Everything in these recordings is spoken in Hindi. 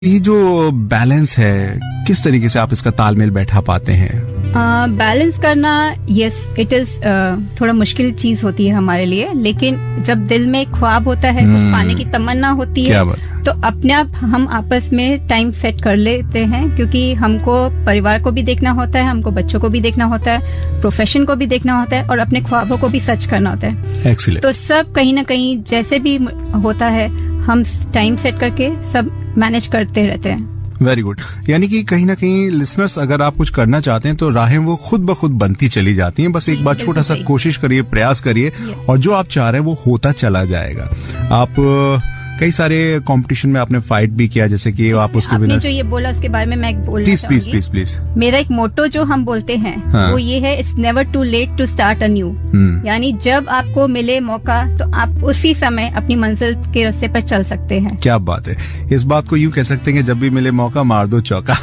ये जो बैलेंस है, किस तरीके से आप इसका तालमेल बैठा पाते हैं? बैलेंस करना, यस इट इज थोड़ा मुश्किल चीज होती है हमारे लिए, लेकिन जब दिल में एक ख्वाब होता है, कुछ पाने की तमन्ना होती है, तो अपने आप हम आपस में टाइम सेट कर लेते हैं, क्योंकि हमको परिवार को भी देखना होता है, हमको बच्चों को भी देखना होता है, प्रोफेशन को भी देखना होता है और अपने ख्वाबों को भी सच करना होता है। Excellent. तो सब कहीं ना कहीं जैसे भी होता है, हम टाइम सेट करके सब मैनेज करते रहते हैं। Very good. यानी कि कहीं ना कहीं लिसनर्स, अगर आप कुछ करना चाहते हैं तो राहें वो खुद ब खुद बनती चली जाती हैं। बस एक बार छोटा सा कोशिश करिए, प्रयास करिए, और जो आप चाह रहे हैं वो होता चला जाएगा। आप कई सारे कंपटीशन में आपने फाइट भी किया, जैसे कि आप उसके आपने जो ये बोला उसके बारे में मैं बोलना चाहूंगी। प्लीज। मेरा एक मोटो जो हम बोलते हैं, वो ये है, it's never to late to start a new. यानी जब आपको मिले मौका तो आप उसी समय अपनी मंजिल के रास्ते पर चल सकते हैं। क्या बात है। इस बात को यूं कह सकते हैं कि जब भी मिले मौका मार दो चौका।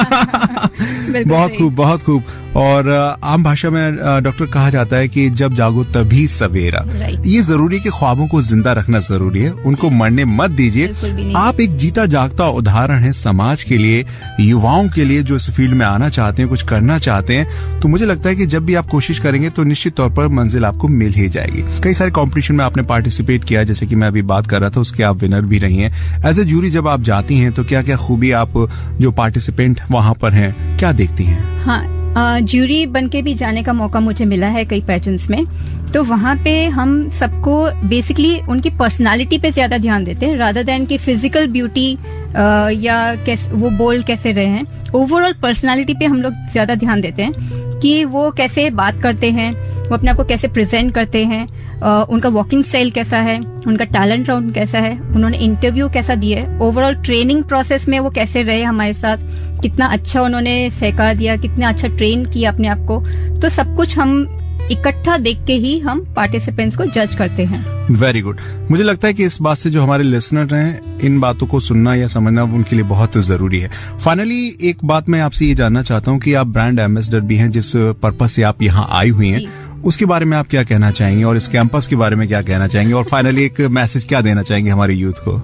बहुत खूब, बहुत खूब। और आम भाषा में डॉक्टर कहा जाता है कि जब जागो तभी सवेरा। ये जरूरी है कि ख्वाबों को जिंदा रखना जरूरी है, उनको मरने मत दीजिए। आप एक जीता जागता उदाहरण है समाज के लिए, युवाओं के लिए जो इस फील्ड में आना चाहते हैं, कुछ करना चाहते हैं। तो मुझे लगता है कि जब भी आप कोशिश करेंगे तो निश्चित तौर पर मंजिल आपको मिल ही जाएगी। कई सारे कॉम्पिटिशन में आपने पार्टिसिपेट किया, जैसे कि मैं अभी बात कर रहा था, उसके आप विनर भी रही हैं। एज ए जूरी जब आप जाती हैं तो क्या क्या खूबी आप जो पार्टिसिपेंट वहां पर हैं क्या देखती हैं? हाँ, ज्यूरी बन के भी जाने का मौका मुझे मिला है कई पैजेंट्स में। तो वहाँ पे हम सबको बेसिकली उनकी पर्सनालिटी पे ज्यादा ध्यान देते हैं, रादर देन की फिजिकल ब्यूटी या वो बोल्ड कैसे रहे हैं। ओवरऑल पर्सनालिटी पे हम लोग ज्यादा ध्यान देते हैं कि वो कैसे बात करते हैं, वो अपने आप को कैसे प्रेजेंट करते हैं, उनका वॉकिंग स्टाइल कैसा है, उनका टैलेंट राउंड कैसा है, उन्होंने इंटरव्यू कैसा दिया है, ओवरऑल ट्रेनिंग प्रोसेस में वो कैसे रहे हमारे साथ, कितना अच्छा उन्होंने सहकार दिया, कितना अच्छा ट्रेन किया अपने आप को। तो सब कुछ हम इकट्ठा देख के ही हम पार्टिसिपेंट्स को जज करते हैं। Very good. मुझे लगता है कि इस बात से जो हमारे लिसनर हैं, इन बातों को सुनना या समझना उनके लिए बहुत जरूरी है। फाइनली एक बात मैं आपसे ये जानना चाहता हूँ कि आप ब्रांड एम्बेसडर भी हैं, जिस पर्पस से आप यहाँ आई हुई हैं, उसके बारे में आप क्या कहना चाहेंगे और इस कैंपस के बारे में क्या कहना चाहेंगे, और फाइनली एक मैसेज क्या देना चाहेंगे हमारे यूथ को?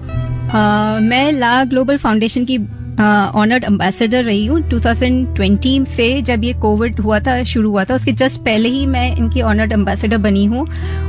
मैं ला ग्लोबल फाउंडेशन की ऑनर्ड एम्बेसडर रही हूँ 2020 से। जब ये कोविड शुरू हुआ था, उसके जस्ट पहले ही मैं इनकी ऑनर्ड एम्बेसडर बनी हूँ।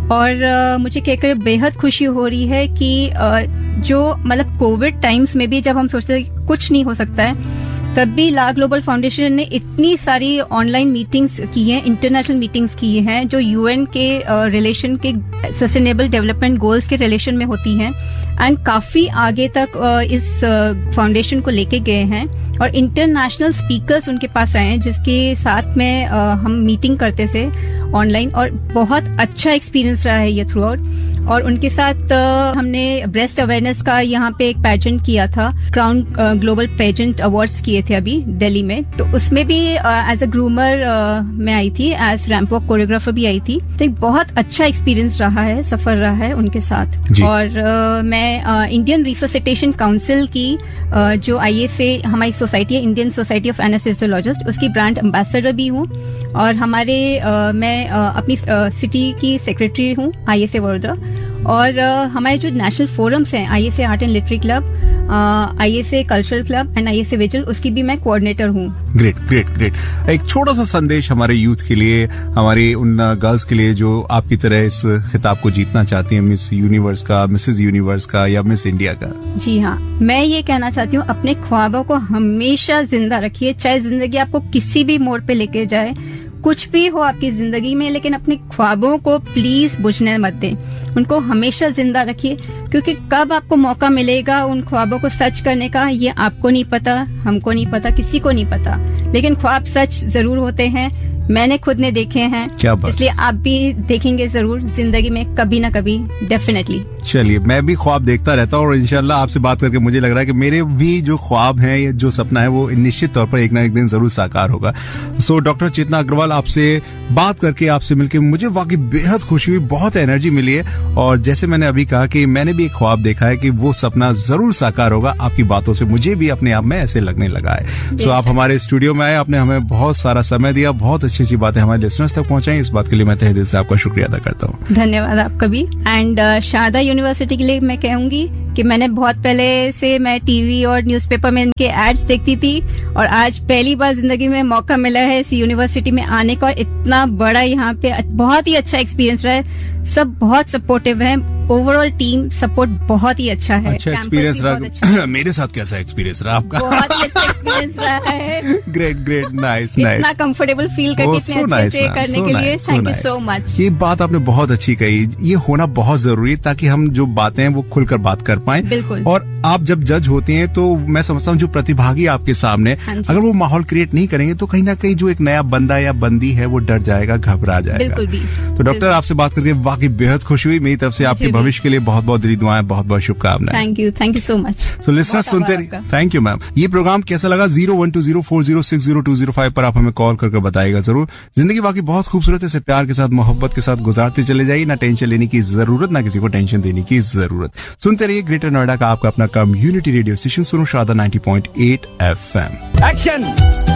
और मुझे कहकर बेहद खुशी हो रही है कि जो मतलब कोविड टाइम्स में भी जब हम सोचते थे कि कुछ नहीं हो सकता है, तब भी ला ग्लोबल फाउंडेशन ने इतनी सारी ऑनलाइन मीटिंग्स की हैं, इंटरनेशनल मीटिंग्स की हैं, जो यूएन के रिलेशन के सस्टेनेबल डेवलपमेंट गोल्स के रिलेशन में होती हैं, एंड काफी आगे तक इस फाउंडेशन को लेके गए हैं। और इंटरनेशनल स्पीकर्स उनके पास आए हैं, जिसके साथ में हम मीटिंग करते थे ऑनलाइन, और बहुत अच्छा एक्सपीरियंस रहा है ये थ्रू आउट। और उनके साथ हमने ब्रेस्ट अवेयरनेस का यहाँ पे एक पेजेंट किया था, क्राउन ग्लोबल पेजेंट अवार्ड्स किए थे अभी दिल्ली में। तो उसमें भी एज अ ग्रूमर मैं आई थी, एज रैंप वॉक कोरियोग्राफर भी आई थी। तो एक बहुत अच्छा एक्सपीरियंस रहा है, सफर रहा है उनके साथ। और मैं इंडियन रिसोसिटेशन काउंसिल की जो ISA हमारी सोसाइटी है, इंडियन सोसाइटी ऑफ एनेस्थेसियोलॉजिस्ट, उसकी ब्रांड एम्बेसडर भी हूँ। और हमारे मैं अपनी सिटी की सेक्रेटरी हूँ ISA वडोदरा। और हमारे जो नेशनल फोरम्स हैं, ISA art and literary club, ISA cultural club and ISA vigil, उसकी भी मैं कोऑर्डिनेटर हूँ। Great great great. एक छोटा सा संदेश हमारे यूथ के लिए, हमारी उन गर्ल्स के लिए जो आपकी तरह इस खिताब को जीतना चाहती हैं, मिस यूनिवर्स का, मिसेज यूनिवर्स का या मिस इंडिया का। जी हाँ, मैं ये कहना चाहती हूँ, अपने ख्वाबों को हमेशा जिंदा रखिए, चाहे जिंदगी आपको किसी भी मोड़ पे लेके जाए, कुछ भी हो आपकी जिंदगी में, लेकिन अपने ख्वाबों को प्लीज बुझने मत दें, उनको हमेशा जिंदा रखिए। क्योंकि कब आपको मौका मिलेगा उन ख्वाबों को सच करने का, ये आपको नहीं पता, हमको नहीं पता, किसी को नहीं पता, लेकिन ख्वाब सच जरूर होते हैं। मैंने खुद ने देखे हैं, इसलिए आप भी देखेंगे जरूर जिंदगी में कभी ना कभी, डेफिनेटली। चलिए, मैं भी ख्वाब देखता रहता हूँ और इंशाल्लाह आपसे बात करके मुझे लग रहा है कि मेरे भी जो ख्वाब है, जो सपना है, वो निश्चित तौर पर एक ना एक दिन जरूर साकार होगा। सो डॉक्टर चेतना अग्रवाल, आपसे बात करके, आपसे मिलकर मुझे वाकई बेहद खुशी हुई, बहुत एनर्जी मिली है। और जैसे मैंने अभी कहा कि मैंने भी एक ख्वाब देखा है कि वो सपना जरूर साकार होगा। आपकी बातों से मुझे भी अपने आप में ऐसे लगने लगा है। सो आप हमारे स्टूडियो में आए, आपने हमें बहुत सारा समय दिया, बहुत अच्छी अच्छी बातें हमारे लिसनर्स तक पहुंचाई। इस बात के लिए मैं तहे दिल से आपका शुक्रिया अदा करता हूँ। धन्यवाद आपका भी। एंड शारदा यूनिवर्सिटी के लिए मैं कहूंगी कि मैंने बहुत पहले से मैं टीवी और न्यूज़पेपर में इनके एड्स देखती थी और आज पहली बार जिंदगी में मौका मिला है इस यूनिवर्सिटी में आने का और इतना बड़ा यहाँ पे बहुत ही अच्छा एक्सपीरियंस रहा है। सब बहुत सपोर्टिव है, ओवरऑल टीम सपोर्ट बहुत ही अच्छा है। अच्छा एक्सपीरियंस रहा। मेरे साथ कैसा एक्सपीरियंस रहा आपका? बहुत ही अच्छा एक्सपीरियंस रहा है। ग्रेट नाइस इतना कंफर्टेबल फील करके इतने अच्छे से करने के लिए थैंक यू सो मच। ये बात आपने बहुत अच्छी कही, ये होना बहुत जरूरी है ताकि हम जो बातें हैं वो खुलकर बात कर पाएं। बिल्कुल। और आप जब जज होते हैं तो मैं समझता हूँ जो प्रतिभागी आपके सामने अगर वो माहौल क्रिएट नहीं करेंगे तो कहीं ना कहीं जो एक नया बंदा या बंदी है वो डर जाएगा, घबरा जाएगा। बिल्कुल भी। तो डॉक्टर आपसे बात करके वाकई बेहद खुशी हुई। मेरी तरफ से आपके भविष्य के लिए बहुत बहुत दिली दुआएं, बहुत बहुत शुभकामनाएं। Thank you so much. तो लिसनर्स सुनते रहिए। Thank you ma'am. ये प्रोग्राम कैसा लगा 012040600205 पर आप हमें कॉल करके बताइएगा जरूर। जिंदगी वाकई बहुत खूबसूरत है, इसे प्यार के साथ मोहब्बत के साथ गुजारते चले जाइए। ना टेंशन लेने की जरूरत, ना किसी को टेंशन देने की जरूरत। सुनते रहिए ग्रेटर नोएडा का आपका अपना कम्युनिटी रेडियो स्टेशन सुनो शारदा 90.8 FM। एक्शन।